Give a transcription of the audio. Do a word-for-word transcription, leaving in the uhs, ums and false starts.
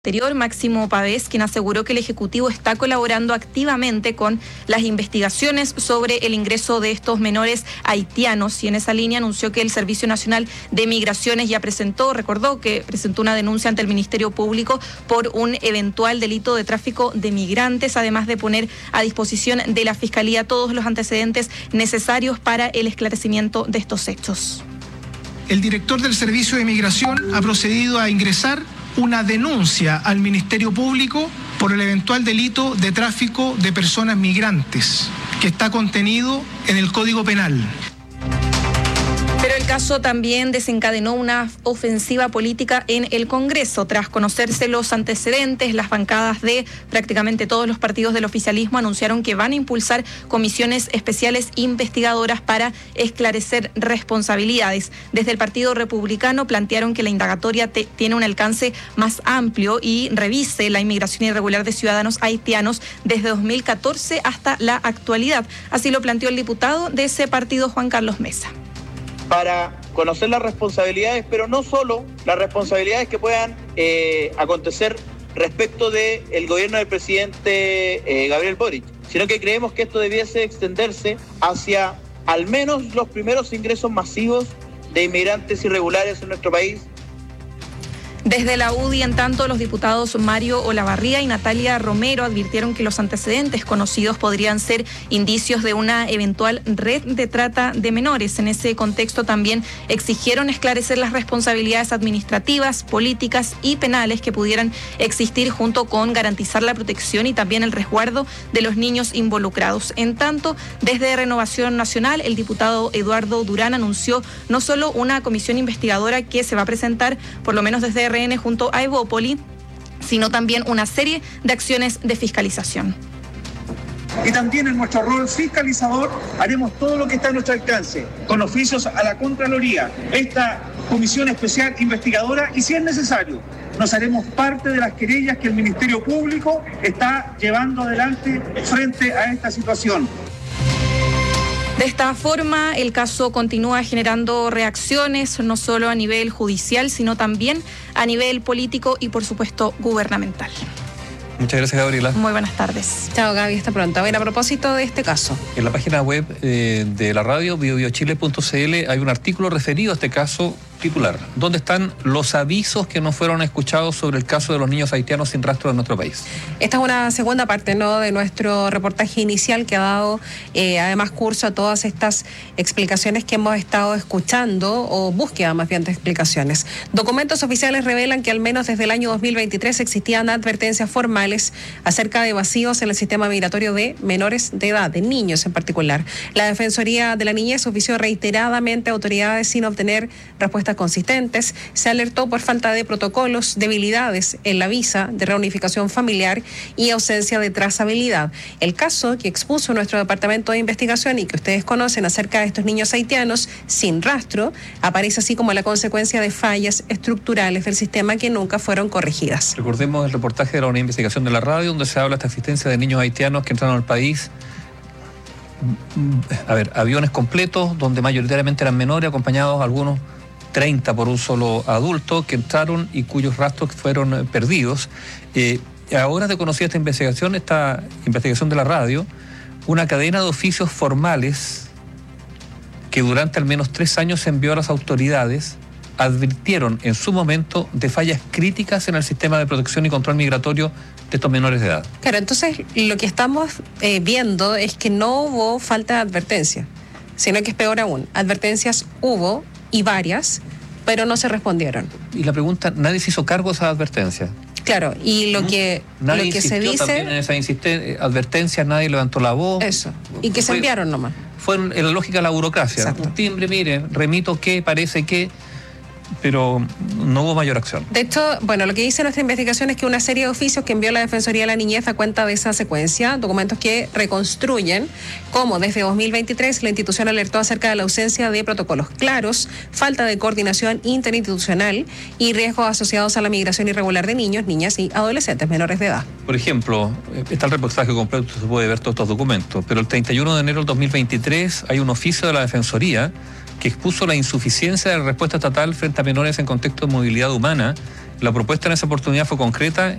Interior, Máximo Pavés, quien aseguró que el Ejecutivo está colaborando activamente con las investigaciones sobre el ingreso de estos menores haitianos, y en esa línea anunció que el Servicio Nacional de Migraciones ya presentó, recordó que presentó una denuncia ante el Ministerio Público por un eventual delito de tráfico de migrantes, además de poner a disposición de la Fiscalía todos los antecedentes necesarios para el esclarecimiento de estos hechos. El director del Servicio de Migración ha procedido a ingresar una denuncia al Ministerio Público por el eventual delito de tráfico de personas migrantes, que está contenido en el Código Penal. Pero el caso también desencadenó una ofensiva política en el Congreso. Tras conocerse los antecedentes, las bancadas de prácticamente todos los partidos del oficialismo anunciaron que van a impulsar comisiones especiales investigadoras para esclarecer responsabilidades. Desde el Partido Republicano plantearon que la indagatoria te, tiene un alcance más amplio y revise la inmigración irregular de ciudadanos haitianos desde dos mil catorce hasta la actualidad. Así lo planteó el diputado de ese partido, Juan Carlos Mesa. Para conocer las responsabilidades, pero no solo las responsabilidades que puedan eh, acontecer respecto del gobierno del presidente eh, Gabriel Boric, sino que creemos que esto debiese extenderse hacia al menos los primeros ingresos masivos de inmigrantes irregulares en nuestro país. Desde la U D I, en tanto, los diputados Mario Olavarría y Natalia Romero advirtieron que los antecedentes conocidos podrían ser indicios de una eventual red de trata de menores. En ese contexto también exigieron esclarecer las responsabilidades administrativas, políticas y penales que pudieran existir, junto con garantizar la protección y también el resguardo de los niños involucrados. En tanto, desde Renovación Nacional, el diputado Eduardo Durán anunció no solo una comisión investigadora que se va a presentar, por lo menos desde R N junto a Evópoli, sino también una serie de acciones de fiscalización. Y también en nuestro rol fiscalizador haremos todo lo que está a nuestro alcance, con oficios a la Contraloría, esta comisión especial investigadora, y si es necesario, nos haremos parte de las querellas que el Ministerio Público está llevando adelante frente a esta situación. De esta forma, el caso continúa generando reacciones, no solo a nivel judicial, sino también a nivel político y, por supuesto, gubernamental. Muchas gracias, Gabriela. Muy buenas tardes. Chao, Gaby, hasta pronto. A ver, a propósito de este caso. En la página web eh, de la radio, bio bio chile punto c l, hay un artículo referido a este caso titular, donde están los avisos que no fueron escuchados sobre el caso de los niños haitianos sin rastro en nuestro país. Esta es una segunda parte, ¿no?, de nuestro reportaje inicial, que ha dado eh, además curso a todas estas explicaciones que hemos estado escuchando, o búsqueda más bien de explicaciones. Documentos oficiales revelan que al menos desde el año dos mil veintitrés existían advertencias formales acerca de vacíos en el sistema migratorio de menores de edad, de niños en particular. La Defensoría de la Niñez ofició reiteradamente a autoridades sin obtener respuestas consistentes. Se alertó por falta de protocolos, debilidades en la visa de reunificación familiar y ausencia de trazabilidad. El caso que expuso nuestro departamento de investigación y que ustedes conocen acerca de estos niños haitianos sin rastro aparece así como la consecuencia de fallas estructurales del sistema que nunca fueron corregidas. Recordemos el reportaje de la Unidad de Investigación de la radio, donde se habla de esta existencia de niños haitianos que entraron al país. A ver, aviones completos, donde mayoritariamente eran menores, acompañados algunos treinta por un solo adulto, que entraron y cuyos rastros fueron perdidos. Eh, ahora de conocida esta investigación, esta investigación de la radio, una cadena de oficios formales que durante al menos tres años se envió a las autoridades, advirtieron en su momento de fallas críticas en el sistema de protección y control migratorio de estos menores de edad. Claro, entonces lo que estamos eh, viendo es que no hubo falta de advertencia, sino que es peor aún, advertencias hubo, y varias, pero no se respondieron. Y la pregunta, ¿nadie se hizo cargo de esa advertencia? Claro, y lo que, nadie lo que se dice... también en esa insiste, advertencia, nadie levantó la voz. Eso, y que se enviaron nomás. Fue en la lógica de la burocracia. Exacto. Un timbre, mire, remito que, parece que... pero no hubo mayor acción. De hecho, bueno, lo que dice nuestra investigación es que una serie de oficios que envió la Defensoría de la Niñez a cuenta de esa secuencia, documentos que reconstruyen cómo desde dos mil veintitrés la institución alertó acerca de la ausencia de protocolos claros, falta de coordinación interinstitucional y riesgos asociados a la migración irregular de niños, niñas y adolescentes menores de edad. Por ejemplo, está el reportaje completo, se puede ver todos estos documentos, pero el treinta y uno de enero del dos mil veintitrés hay un oficio de la Defensoría que expuso la insuficiencia de la respuesta estatal frente a menores en contexto de movilidad humana La propuesta en esa oportunidad fue concreta